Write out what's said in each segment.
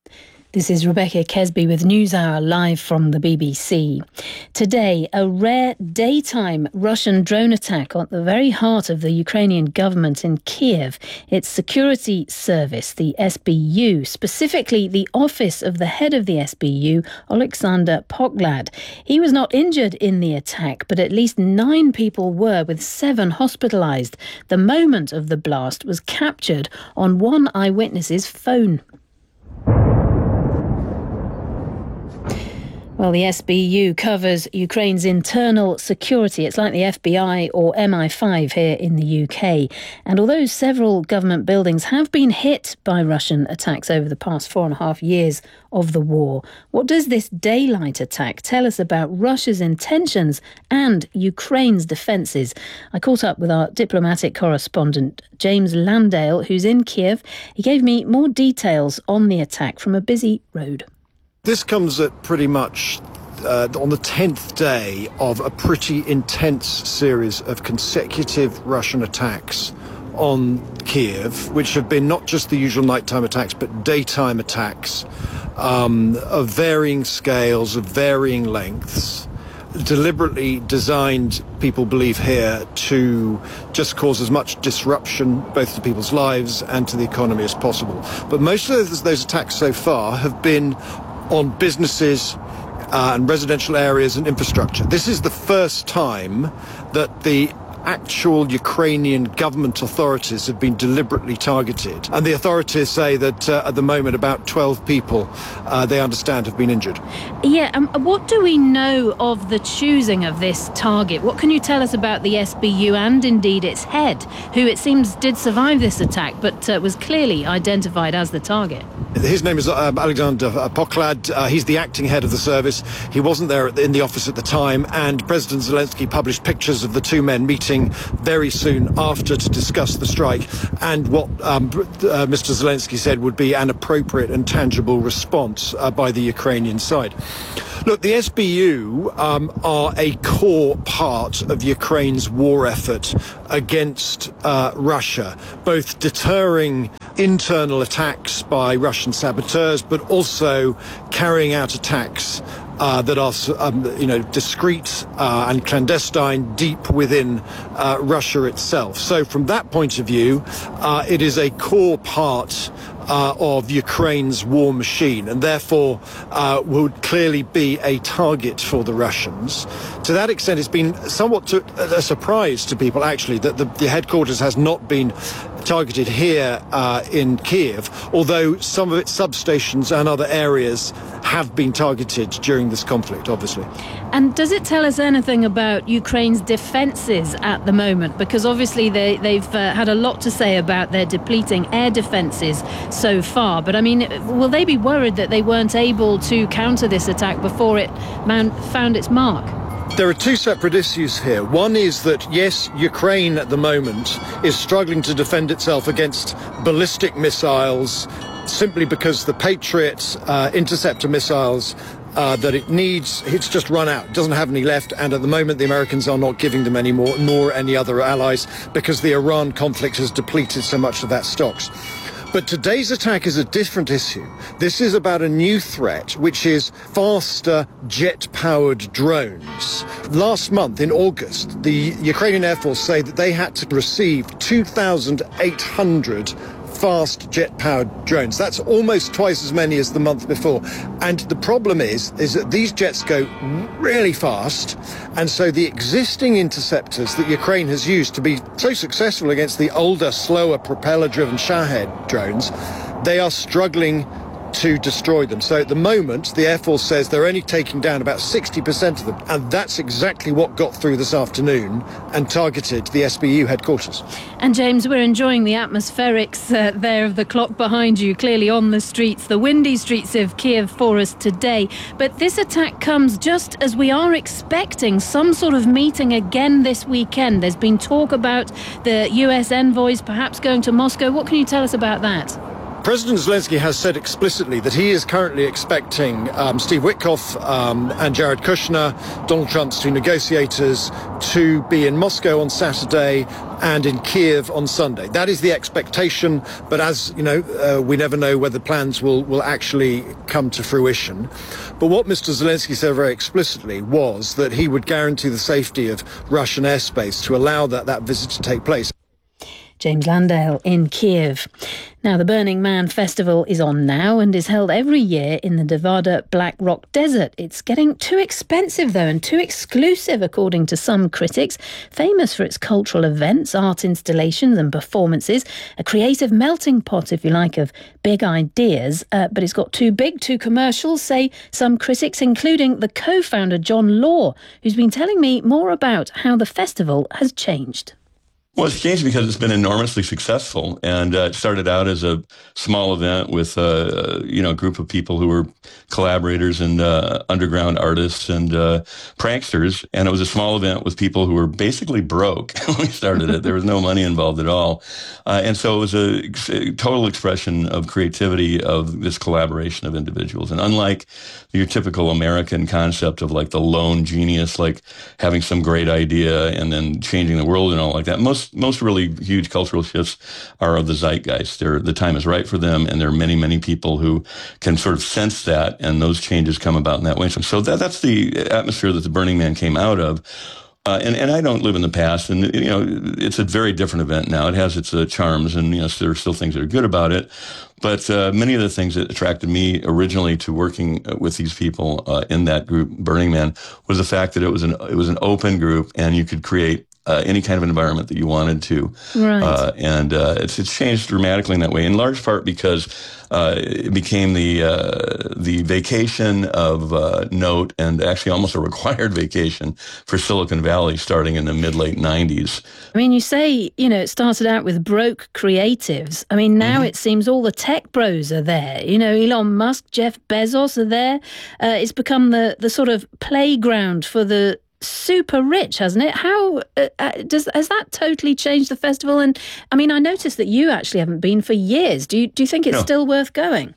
This is Rebecca Kesby with NewsHour live from the BBC. Today, a rare daytime Russian drone attack at the very heart of the Ukrainian government in Kiev. Its security service, the SBU, specifically the office of the head of the SBU, Alexander Poklad. He was not injured in the attack, but at least 9 people were, with 7 hospitalised. The moment of the blast was captured on one eyewitness's phone. Well, the SBU covers Ukraine's internal security. It's like the FBI or MI5 here in the UK. And although several government buildings have been hit by Russian attacks over the past 4.5 years of the war, what does this daylight attack tell us about Russia's intentions and Ukraine's defences? I caught up with our diplomatic correspondent, James Landale, who's in Kiev. He gave me more details on the attack from a busy road. This comes at pretty much on the 10th day of a pretty intense series of consecutive Russian attacks on Kiev, which have been not just the usual nighttime attacks, but daytime attacks of varying scales, of varying lengths, deliberately designed, people believe here, to just cause as much disruption both to people's lives and to the economy as possible. But most of those attacks so far have been on businesses and residential areas and infrastructure. This is the first time that the actual Ukrainian government authorities have been deliberately targeted. And the authorities say that at the moment about 12 people they understand have been injured. Yeah, what do we know of the choosing of this target? What can you tell us about the SBU and indeed its head, who it seems did survive this attack but was clearly identified as the target? His name is Alexander Poklad. He's the acting head of the service. He wasn't there in the office at the time, and President Zelensky published pictures of the two men meeting very soon after to discuss the strike and what Mr. Zelensky said would be an appropriate and tangible response by the Ukrainian side. Look, the SBU are a core part of Ukraine's war effort against Russia, both deterring internal attacks by Russian saboteurs, but also carrying out attacks that are, discreet and clandestine deep within Russia itself. So from that point of view, it is a core part of Ukraine's war machine, and therefore would clearly be a target for the Russians. To that extent, it's been somewhat a surprise to people, actually, that the headquarters has not been targeted here in Kiev, although some of its substations and other areas have been targeted during this conflict, obviously. And does it tell us anything about Ukraine's defences at the moment? Because obviously they've had a lot to say about their depleting air defences so far. But I mean, will they be worried that they weren't able to counter this attack before it found its mark? There are two separate issues here. One is that, yes, Ukraine at the moment is struggling to defend itself against ballistic missiles simply because the Patriot interceptor missiles that it needs, it's just run out. It doesn't have any left, and at the moment the Americans are not giving them any more, nor any other allies, because the Iran conflict has depleted so much of that stocks. But today's attack is a different issue. This is about a new threat, which is faster jet-powered drones. Last month, in August, the Ukrainian Air Force say that they had to receive 2,800 fast jet-powered drones. That's almost twice as many as the month before. And the problem is that these jets go really fast, and so the existing interceptors that Ukraine has used to be so successful against the older, slower, propeller-driven Shahed drones, they are struggling to destroy them. So at the moment, the Air Force says they're only taking down about 60% of them. And that's exactly what got through this afternoon and targeted the SBU headquarters. And James, we're enjoying the atmospherics there of the clock behind you, clearly on the streets, the windy streets of Kiev for us today. But this attack comes just as we are expecting some sort of meeting again this weekend. There's been talk about the US envoys perhaps going to Moscow. What can you tell us about that? President Zelensky has said explicitly that he is currently expecting Steve Witkoff and Jared Kushner, Donald Trump's two negotiators, to be in Moscow on Saturday and in Kiev on Sunday. That is the expectation, but as you know, we never know whether plans will actually come to fruition. But what Mr. Zelensky said very explicitly was that he would guarantee the safety of Russian airspace to allow that visit to take place. James Landale in Kiev. Now, the Burning Man Festival is on now and is held every year in the Nevada Black Rock Desert. It's getting too expensive, though, and too exclusive, according to some critics. Famous for its cultural events, art installations and performances, a creative melting pot, if you like, of big ideas. But it's got too big, too commercial, say some critics, including the co-founder John Law, who's been telling me more about how the festival has changed. Well, it's changed because it's been enormously successful, and it started out as a small event with a group of people who were collaborators and underground artists and pranksters, and it was a small event with people who were basically broke when we started it. There was no money involved at all, and so it was a total expression of creativity of this collaboration of individuals. And unlike your typical American concept of like the lone genius, like having some great idea and then changing the world and all like that, most really huge cultural shifts are of the zeitgeist. The time is right for them, and there are many, many people who can sort of sense that, and those changes come about in that way. So that's the atmosphere that the Burning Man came out of. And I don't live in the past, and it's a very different event now. It has its charms, and so there are still things that are good about it. But many of the things that attracted me originally to working with these people in that group, Burning Man, was the fact that it was an open group, and you could create any kind of environment that you wanted to. Right. And it's changed dramatically in that way, in large part because it became the vacation of note, and actually almost a required vacation for Silicon Valley starting in the mid-late 90s. I mean, you say, it started out with broke creatives. I mean, now it seems all the tech bros are there. Elon Musk, Jeff Bezos are there. It's become the sort of playground for the super rich, hasn't it? How has that totally changed the festival? And I mean, I noticed that you actually haven't been for years. Do you think it's still worth going?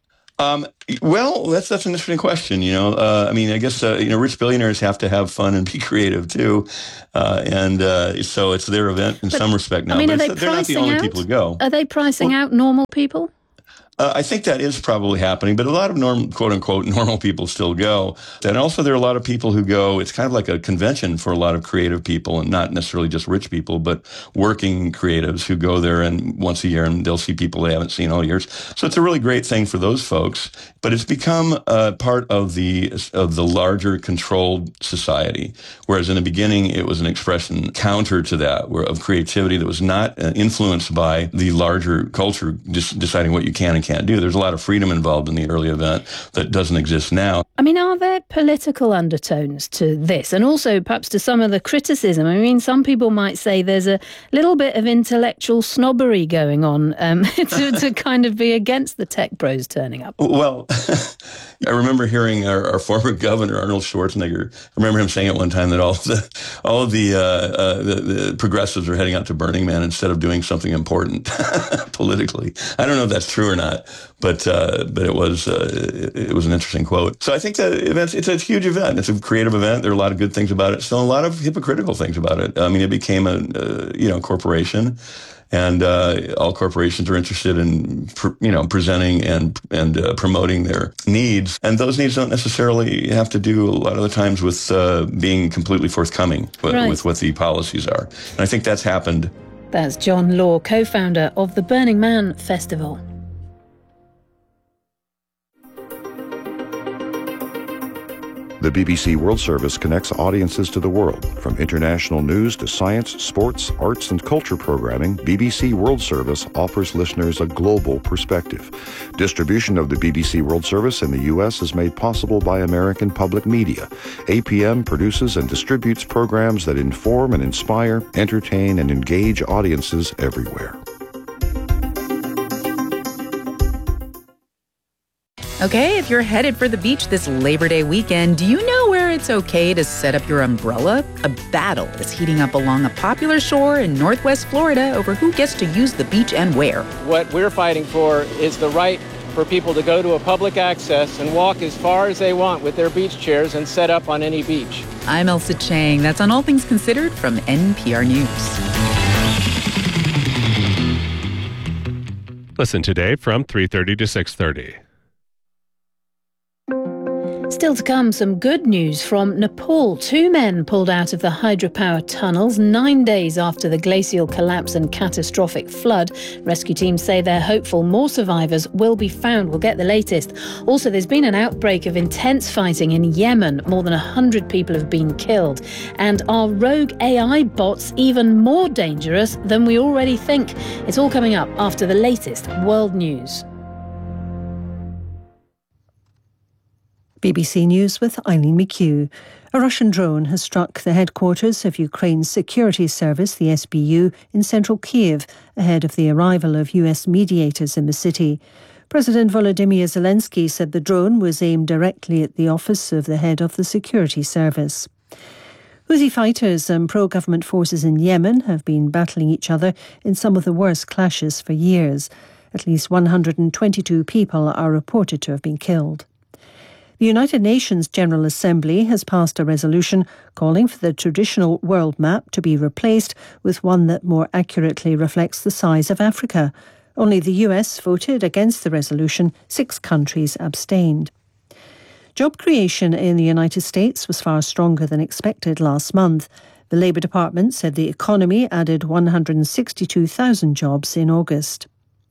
Well, that's an interesting question. I mean, I guess rich billionaires have to have fun and be creative too, and so it's their event in some respect now. I mean, but they're not the only people who go. Are they pricing out normal people? I think that is probably happening, but a lot of quote-unquote normal people still go. And also there are a lot of people who go, it's kind of like a convention for a lot of creative people, and not necessarily just rich people, but working creatives who go there and once a year, and they'll see people they haven't seen all years. So it's a really great thing for those folks, but it's become part of the larger controlled society. Whereas in the beginning, it was an expression counter to that, of creativity that was not influenced by the larger culture deciding what you can and can't do. There's a lot of freedom involved in the early event that doesn't exist now. I mean, are there political undertones to this? And also perhaps to some of the criticism? I mean, some people might say there's a little bit of intellectual snobbery going on to kind of be against the tech bros turning up. Well, I remember hearing our former governor, Arnold Schwarzenegger, I remember him saying at one time that all of the progressives are heading out to Burning Man instead of doing something important politically. I don't know if that's true or not, but it was an interesting quote. So I think that it's a huge event. It's a creative event. There are a lot of good things about it. Still a lot of hypocritical things about it. I mean, it became a corporation. And all corporations are interested in, presenting and promoting their needs. And those needs don't necessarily have to do a lot of the times with being completely forthcoming with what the policies are. And I think that's happened. That's John Law, co-founder of the Burning Man Festival. The BBC World Service connects audiences to the world. From international news to science, sports, arts, and culture programming, BBC World Service offers listeners a global perspective. Distribution of the BBC World Service in the U.S. is made possible by American Public Media. APM produces and distributes programs that inform and inspire, entertain, and engage audiences everywhere. Okay, if you're headed for the beach this Labor Day weekend, do you know where it's okay to set up your umbrella, a battle is heating up along a popular shore in Northwest Florida over who gets to use the beach and where. What we're fighting for is the right for people to go to a public access and walk as far as they want with their beach chairs and set up on any beach. I'm Elsa Chang. That's on All Things Considered from NPR News. Listen today from 3:30 to 6:30. Still to come, some good news from Nepal. 2 men pulled out of the hydropower tunnels 9 days after the glacial collapse and catastrophic flood. Rescue teams say they're hopeful more survivors will be found. We'll get the latest. Also, there's been an outbreak of intense fighting in Yemen. More than 100 people have been killed. And are rogue AI bots even more dangerous than we already think? It's all coming up after the latest world news. BBC News with Eileen McHugh. A Russian drone has struck the headquarters of Ukraine's security service, the SBU, in central Kyiv, ahead of the arrival of US mediators in the city. President Volodymyr Zelensky said the drone was aimed directly at the office of the head of the security service. Houthi fighters and pro-government forces in Yemen have been battling each other in some of the worst clashes for years. At least 122 people are reported to have been killed. The United Nations General Assembly has passed a resolution calling for the traditional world map to be replaced with one that more accurately reflects the size of Africa. Only the US voted against the resolution. 6 countries abstained. Job creation in the United States was far stronger than expected last month. The Labour Department said the economy added 162,000 jobs in August.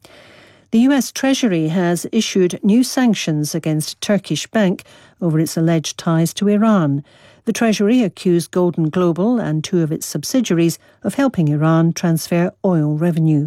The US Treasury has issued new sanctions against Turkish Bank over its alleged ties to Iran. The Treasury accused Golden Global and 2 of its subsidiaries of helping Iran transfer oil revenue.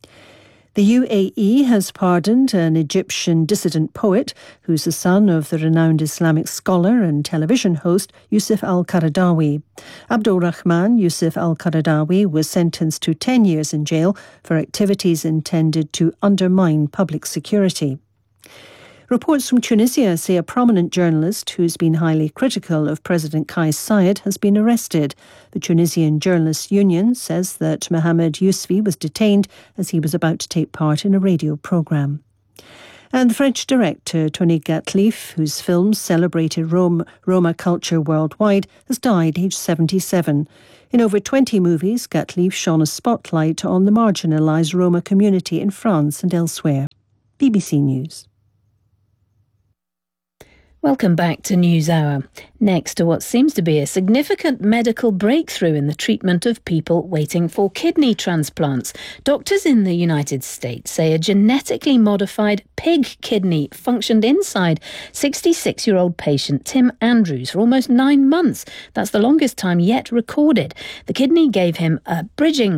The UAE has pardoned an Egyptian dissident poet who's the son of the renowned Islamic scholar and television host Yusuf al-Qaradawi. Abdul Rahman Yusuf al-Qaradawi was sentenced to 10 years in jail for activities intended to undermine public security. Reports from Tunisia say a prominent journalist who's been highly critical of President Kais Saied has been arrested. The Tunisian Journalists Union says that Mohamed Yousfi was detained as he was about to take part in a radio programme. And the French director Tony Gatliff, whose films celebrated Roma culture worldwide, has died aged 77. In over 20 movies, Gatliff shone a spotlight on the marginalised Roma community in France and elsewhere. BBC News. Welcome back to NewsHour. Next to what seems to be a significant medical breakthrough in the treatment of people waiting for kidney transplants. Doctors in the United States say a genetically modified pig kidney functioned inside 66-year-old patient Tim Andrews for almost 9 months. That's the longest time yet recorded. The kidney gave him a bridging